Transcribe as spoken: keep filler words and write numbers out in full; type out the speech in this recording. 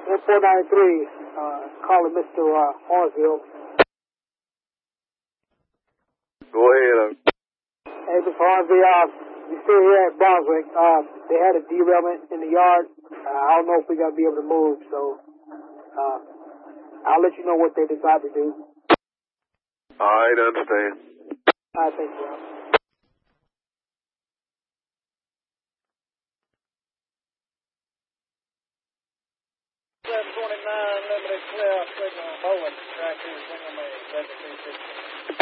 one four nine three, uh, calling Mister Uh, Hornsville. Go ahead. Hey, Mister Hornsville, uh, we still here at Brunswick. Uh, they had a derailment in the yard. Uh, I don't know if we're going to be able to move, so uh, I'll let you know what they decide to do. All right, I understand. All right, thank you. seven twenty-nine, limited clear, signal, Bowen, track two, single man, seven two six.